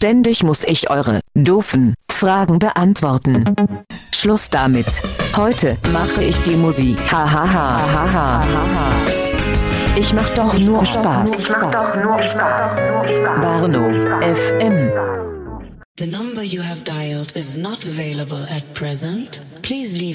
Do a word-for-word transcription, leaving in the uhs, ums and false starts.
Ständig muss ich eure doofen Fragen beantworten. Schluss damit. Heute mache ich die Musik. Ha ha ha ha ha ha. Ich mach doch nur Spaß. Ich mach doch nur Spaß. Barno F M. The number you have dialed is not available at present. Please leave